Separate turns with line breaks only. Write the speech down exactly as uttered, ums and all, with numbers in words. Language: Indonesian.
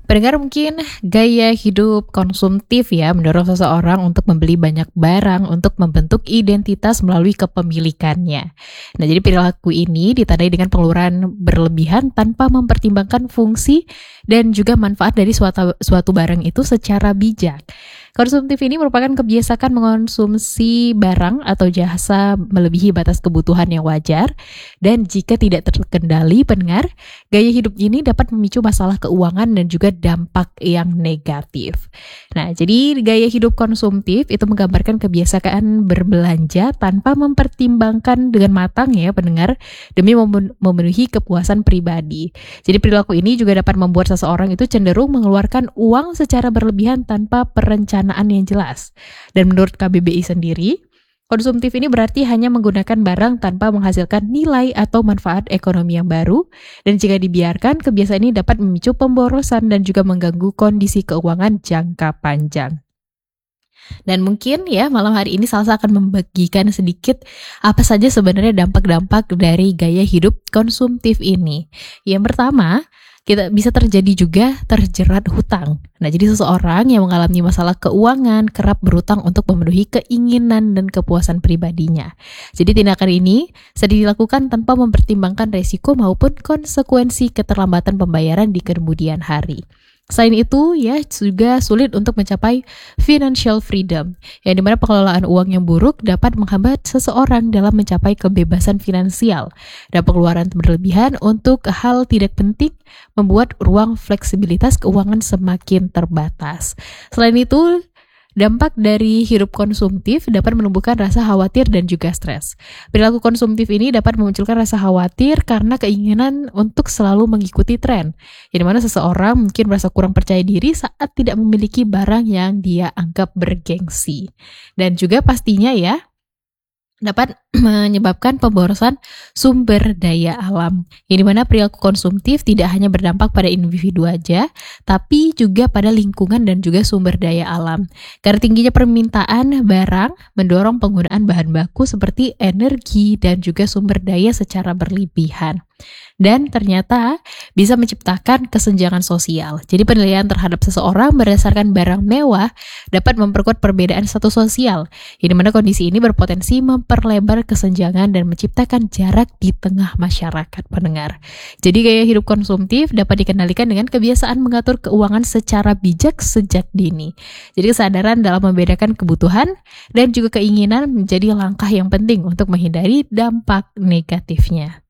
Pendengar mungkin gaya hidup konsumtif ya mendorong seseorang untuk membeli banyak barang untuk membentuk identitas melalui kepemilikannya. Nah, jadi perilaku ini ditandai dengan pengeluaran berlebihan tanpa mempertimbangkan fungsi dan juga manfaat dari suatu, suatu barang itu secara bijak. Konsumtif ini merupakan kebiasaan mengonsumsi barang atau jasa melebihi batas kebutuhan yang wajar, dan jika tidak terkendali pendengar, gaya hidup ini dapat memicu masalah keuangan dan juga dampak yang negatif. Nah, jadi gaya hidup konsumtif itu menggambarkan kebiasaan berbelanja tanpa mempertimbangkan dengan matang ya pendengar, demi memenuhi kepuasan pribadi. Jadi perilaku ini juga dapat membuat seseorang itu cenderung mengeluarkan uang secara berlebihan tanpa perencanaan yang jelas. Dan menurut K B B I sendiri, konsumtif ini berarti hanya menggunakan barang tanpa menghasilkan nilai atau manfaat ekonomi yang baru, dan jika dibiarkan, kebiasaan ini dapat memicu pemborosan dan juga mengganggu kondisi keuangan jangka panjang. Dan mungkin ya malam hari ini Salsa akan membagikan sedikit apa saja sebenarnya dampak-dampak dari gaya hidup konsumtif ini. Yang pertama, kita bisa terjadi juga terjerat hutang. Nah, jadi seseorang yang mengalami masalah keuangan kerap berhutang untuk memenuhi keinginan dan kepuasan pribadinya. Jadi tindakan ini sering dilakukan tanpa mempertimbangkan resiko maupun konsekuensi keterlambatan pembayaran di kemudian hari. Selain itu, ya juga sulit untuk mencapai financial freedom, yang dimana pengelolaan uang yang buruk dapat menghambat seseorang dalam mencapai kebebasan finansial, dan pengeluaran berlebihan untuk hal tidak penting membuat ruang fleksibilitas keuangan semakin terbatas. Selain itu, dampak dari hidup konsumtif dapat menumbuhkan rasa khawatir dan juga stres. Perilaku konsumtif ini dapat memunculkan rasa khawatir karena keinginan untuk selalu mengikuti tren, yang dimana seseorang mungkin merasa kurang percaya diri saat tidak memiliki barang yang dia anggap bergengsi. Dan juga pastinya ya, dapat menyebabkan pemborosan sumber daya alam, yang dimana perilaku konsumtif tidak hanya berdampak pada individu aja, tapi juga pada lingkungan dan juga sumber daya alam. Karena tingginya permintaan barang mendorong penggunaan bahan baku seperti energi dan juga sumber daya secara berlebihan. Dan ternyata bisa menciptakan kesenjangan sosial. Jadi penilaian terhadap seseorang berdasarkan barang mewah dapat memperkuat perbedaan status sosial, yang dimana kondisi ini berpotensi memperlebar kesenjangan dan menciptakan jarak di tengah masyarakat pendengar. Jadi gaya hidup konsumtif dapat dikendalikan dengan kebiasaan mengatur keuangan secara bijak sejak dini. Jadi kesadaran dalam membedakan kebutuhan dan juga keinginan menjadi langkah yang penting untuk menghindari dampak negatifnya.